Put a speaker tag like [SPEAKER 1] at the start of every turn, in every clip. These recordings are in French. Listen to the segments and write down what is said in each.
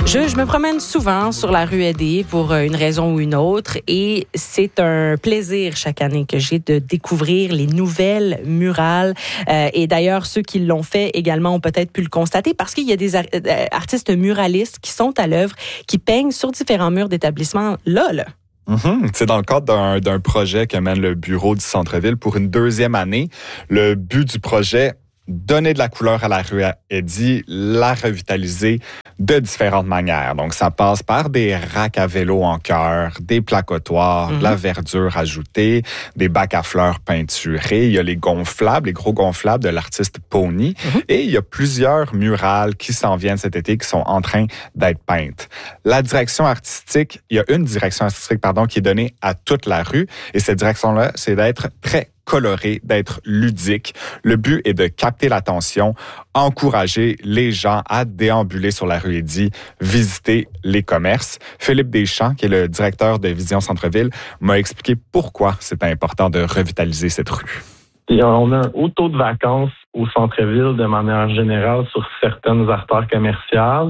[SPEAKER 1] Je me promène souvent sur la rue Eddy pour une raison ou une autre et c'est un plaisir chaque année que j'ai de découvrir les nouvelles murales. Et d'ailleurs, ceux qui l'ont fait également ont peut-être pu le constater parce qu'il y a des artistes muralistes qui sont à l'œuvre, qui peignent sur différents murs d'établissements là.
[SPEAKER 2] C'est dans le cadre d'un projet que mène le bureau du centre-ville pour une 2e année. Le but du projet, donner de la couleur à la rue Eddy, la revitaliser de différentes manières. Donc, ça passe par des racks à vélo en cœur, des placotoires, de la verdure ajoutée, des bacs à fleurs peinturés. Il y a les gonflables, les gros gonflables de l'artiste Pony. Et il y a plusieurs murales qui s'en viennent cet été, qui sont en train d'être peintes. La direction artistique, il y a une direction artistique, qui est donnée à toute la rue. Et cette direction-là, c'est d'être très coloré, d'être ludique. Le but est de capter l'attention, encourager les gens à déambuler sur la rue Eddy, visiter les commerces. Philippe Deschamps, qui est le directeur de Vision Centre-Ville, m'a expliqué pourquoi c'est important de revitaliser cette rue.
[SPEAKER 3] Et on a un haut taux de vacances au centre-ville de manière générale sur certaines artères commerciales.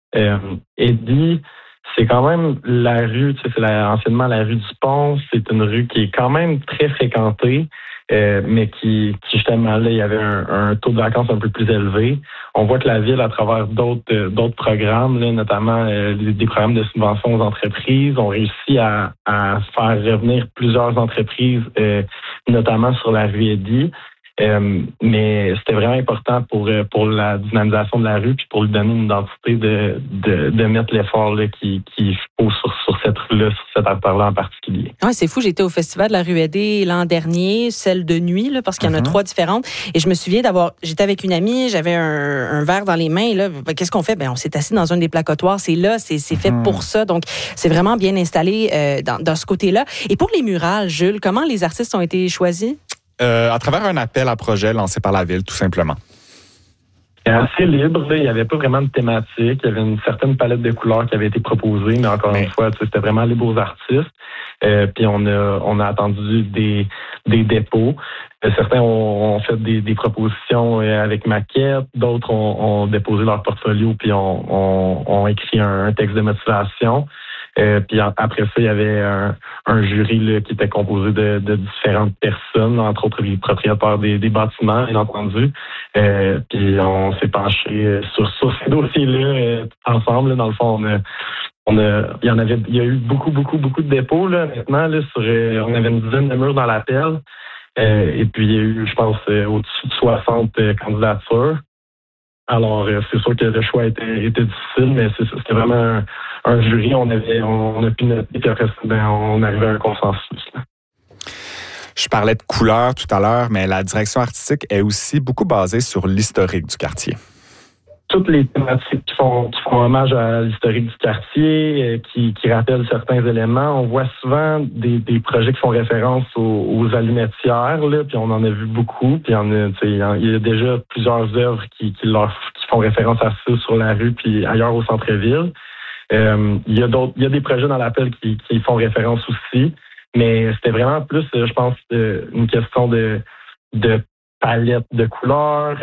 [SPEAKER 3] Eddy, c'est quand même la rue, c'est anciennement la rue du Pont. C'est une rue qui est quand même très fréquentée, mais qui justement, là, il y avait un taux de vacances un peu plus élevé. On voit que la ville, à travers d'autres programmes, là, notamment des programmes de subvention aux entreprises, ont réussi à faire revenir plusieurs entreprises, notamment sur la rue Eddy. Mais c'était vraiment important pour la dynamisation de la rue puis pour lui donner une identité de mettre l'effort là, qu'il faut sur cette rue-là, sur cette artère-là en particulier.
[SPEAKER 1] Ouais, c'est fou. J'étais au festival de la rue Eddy l'an dernier, celle de nuit, là, parce qu'il y en a 3 différentes. Et je me souviens j'étais avec une amie, j'avais un verre dans les mains. Là, qu'est-ce qu'on fait? On s'est assis dans un des placotoires. C'est là, c'est fait pour ça. Donc, c'est vraiment bien installé dans ce côté-là. Et pour les murales, Jules, comment les artistes ont été choisis?
[SPEAKER 2] À travers un appel à projet lancé par la ville, tout simplement.
[SPEAKER 3] C'est assez libre. Là. Il n'y avait pas vraiment de thématique. Il y avait une certaine palette de couleurs qui avait été proposée, mais encore une fois, c'était vraiment les beaux artistes. Puis on a attendu des dépôts. Certains ont fait des propositions avec maquette. D'autres ont déposé leur portfolio puis ont écrit un texte de motivation. Puis après ça, il y avait un jury là, qui était composé de différentes personnes, entre autres les propriétaires des bâtiments, bien entendu. Puis on s'est penché sur ces dossiers-là ensemble. Là, dans le fond, il y a eu beaucoup de dépôts là, maintenant. Là, on avait une dizaine de murs dans l'appel. Et puis il y a eu, je pense, au-dessus de 60 candidatures. Alors, c'est sûr que le choix était difficile, mais c'était vraiment un jury. On a pu noter, puis après, on arrivait à un consensus. Là.
[SPEAKER 2] Je parlais de couleurs tout à l'heure, mais la direction artistique est aussi beaucoup basée sur l'historique du quartier.
[SPEAKER 3] Toutes les thématiques qui font hommage à l'historique du quartier, qui rappellent certains éléments. On voit souvent des projets qui font référence aux allumettières, là, puis on en a vu beaucoup. Puis il y a déjà plusieurs œuvres qui font référence à ça sur la rue puis ailleurs au centre-ville. Il y a des projets dans l'appel qui font référence aussi, mais c'était vraiment plus, je pense, une question de palette de couleurs,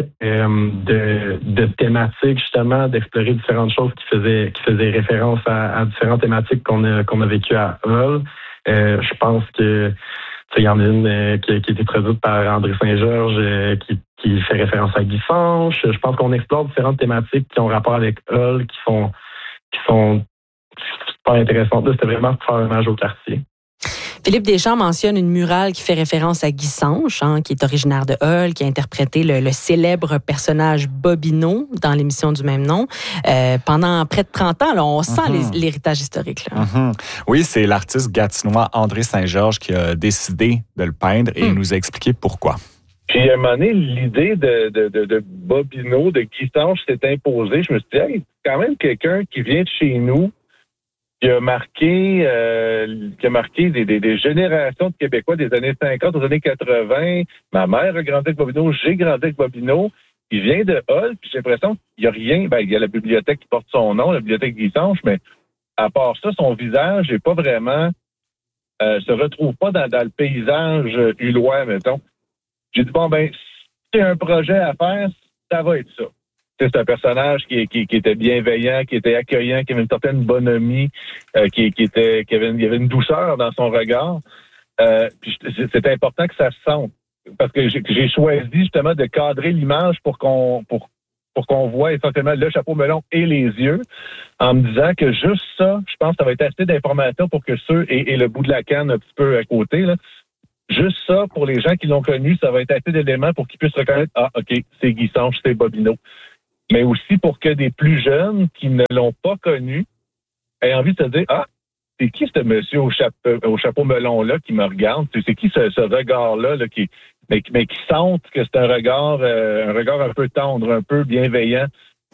[SPEAKER 3] de thématiques, justement, d'explorer différentes choses qui faisaient référence à différentes thématiques qu'on a vécues à Hull. Je pense que il y en a une qui a été produite par André Saint-Georges qui fait référence à Guy Sanche. Je pense qu'on explore différentes thématiques qui ont rapport avec Hull, qui sont super intéressantes. C'était vraiment pour faire hommage au quartier.
[SPEAKER 1] Philippe Deschamps mentionne une murale qui fait référence à Guy Sanche, qui est originaire de Hull, qui a interprété le célèbre personnage Bobino dans l'émission du même nom. Pendant près de 30 ans, là, on sent l'héritage historique. Là.
[SPEAKER 2] Oui, c'est l'artiste gatinois André Saint-Georges qui a décidé de le peindre et nous a expliqué pourquoi.
[SPEAKER 4] Puis à un moment donné, l'idée de Bobino, de Guy Sanche s'est imposée. Je me suis dit, hey, c'est quand même quelqu'un qui vient de chez nous, qui a marqué des générations de Québécois des années 50 aux années 80. Ma mère a grandi avec Bobino, j'ai grandi avec Bobino. Il vient de Hull, puis j'ai l'impression qu'il n'y a rien. Il y a la bibliothèque qui porte son nom, la bibliothèque Guy Sanche, mais à part ça, son visage n'est pas vraiment se retrouve pas dans le paysage hullois, mettons. J'ai dit, si il y a un projet à faire, ça va être ça. C'est un personnage qui était bienveillant, qui était accueillant, qui avait une certaine bonhomie, qui avait une douceur dans son regard. Puis c'est important que ça se sente. Parce que j'ai choisi justement de cadrer l'image pour qu'on voit essentiellement le chapeau melon et les yeux, en me disant que juste ça, je pense que ça va être assez d'informations pour que ceux, et le bout de la canne un petit peu à côté, là, juste ça, pour les gens qui l'ont connu, ça va être assez d'éléments pour qu'ils puissent reconnaître, ah, OK, c'est Guy Sanche, c'est Bobino. Mais aussi pour que des plus jeunes qui ne l'ont pas connu aient envie de se dire, ah, c'est qui ce monsieur au chapeau melon-là qui me regarde? C'est qui ce regard-là là, mais qui sentent que c'est un regard un peu tendre, un peu bienveillant,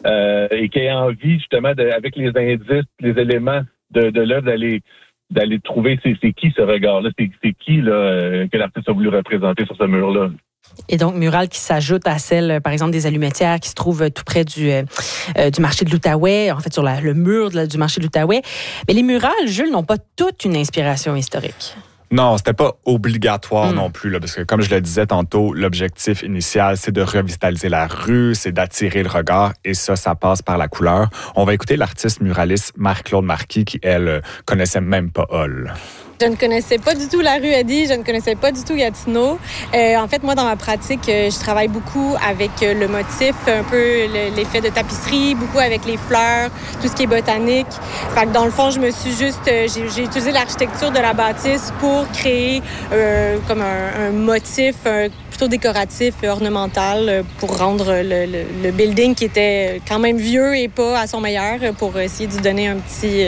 [SPEAKER 4] et qui a envie justement, avec les indices, les éléments de l'œuvre, d'aller trouver c'est qui ce regard-là, c'est qui là, que l'artiste a voulu représenter sur ce mur-là.
[SPEAKER 1] Et donc, mural qui s'ajoute à celle, par exemple, des allumetières qui se trouvent tout près du marché de l'Outaouais, en fait, sur le mur du marché de l'Outaouais. Mais les murales, Jules, n'ont pas toute une inspiration historique.
[SPEAKER 2] Non, c'était pas obligatoire non plus, là, parce que comme je le disais tantôt, l'objectif initial, c'est de revitaliser la rue, c'est d'attirer le regard, et ça passe par la couleur. On va écouter l'artiste muraliste Marie-Claude Marquis, qui, elle, connaissait même pas Hull.
[SPEAKER 5] Je ne connaissais pas du tout la rue Eddy, je ne connaissais pas du tout Gatineau. En fait, moi, dans ma pratique, je travaille beaucoup avec le motif, un peu l'effet de tapisserie, beaucoup avec les fleurs, tout ce qui est botanique. Fait que dans le fond, je me suis j'ai utilisé l'architecture de la bâtisse pour créer comme un motif plutôt décoratif et ornemental pour rendre le building qui était quand même vieux et pas à son meilleur, pour essayer de donner un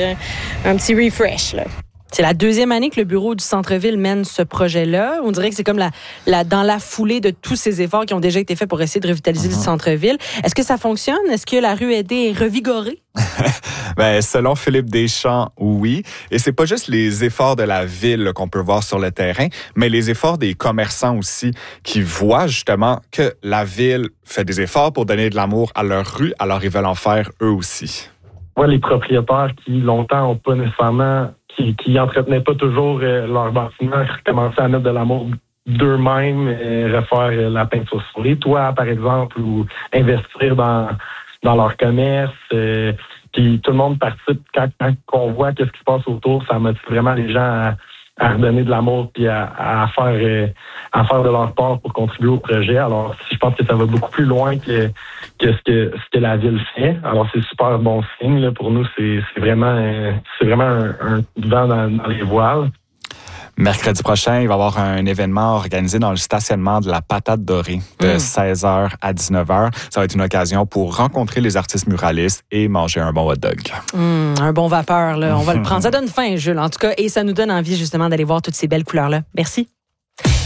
[SPEAKER 5] petit refresh, là.
[SPEAKER 1] C'est la deuxième année que le bureau du centre-ville mène ce projet-là. On dirait que c'est comme dans la foulée de tous ces efforts qui ont déjà été faits pour essayer de revitaliser le centre-ville. Est-ce que ça fonctionne? Est-ce que la rue Eddy est revigorée?
[SPEAKER 2] Selon Philippe Deschamps, oui. Et c'est pas juste les efforts de la ville là, qu'on peut voir sur le terrain, mais les efforts des commerçants aussi, qui voient justement que la ville fait des efforts pour donner de l'amour à leur rue, alors ils veulent en faire eux aussi.
[SPEAKER 3] Ouais, les propriétaires qui longtemps n'ont pas nécessairement qui entretenaient pas toujours leur bâtiment, recommencer à mettre de l'amour d'eux-mêmes, refaire la peinture sur les toits, par exemple, ou investir dans leur commerce. Puis tout le monde participe. Quand on voit qu'est-ce qui se passe autour, ça motive vraiment les gens à redonner de l'amour puis à faire de leur part pour contribuer au projet. Alors, je pense que ça va beaucoup plus loin que ce que la ville fait. Alors, c'est super bon signe là, pour nous. C'est vraiment un vent dans les voiles.
[SPEAKER 2] Mercredi prochain, il va y avoir un événement organisé dans le stationnement de la Patate Dorée de 16h à 19h. Ça va être une occasion pour rencontrer les artistes muralistes et manger un bon hot dog.
[SPEAKER 1] Un bon vapeur, là. On va le prendre. Ça donne faim, Jules, en tout cas. Et ça nous donne envie, justement, d'aller voir toutes ces belles couleurs-là. Merci.